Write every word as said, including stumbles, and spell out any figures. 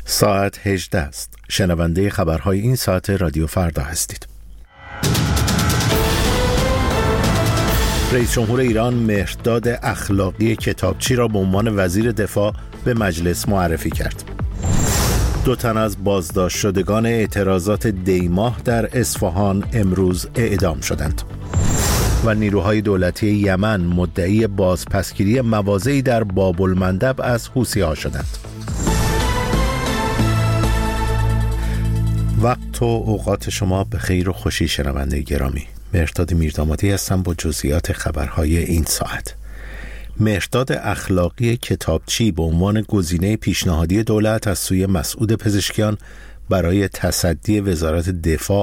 ساعت هجده است. شنونده خبرهای این ساعت رادیو فردا هستید. رئیس جمهور ایران مهرداد اخلاقی کتابچی را به عنوان وزیر دفاع به مجلس معرفی کرد. دو تن از بازداشت شدگان اعتراضات دیماه در اصفهان امروز اعدام شدند. و نیروهای دولتی یمن مدعی بازپسگیری مواضعی در باب المندب از حوثی‌ها شدند. وقت و اوقات شما به خیر و خوشی شنونده گرامی. مهرداد میردامادی هستم با جزئیات خبرهای این ساعت. مهرداد اخلاقی کتابچی به عنوان گزینه پیشنهادی دولت از سوی مسعود پزشکیان برای تصدی وزارت دفاع